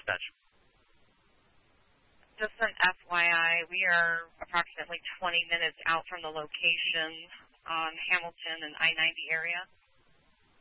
dispatch. Just an FYI, we are approximately 20 minutes out from the location on Hamilton and I-90 area.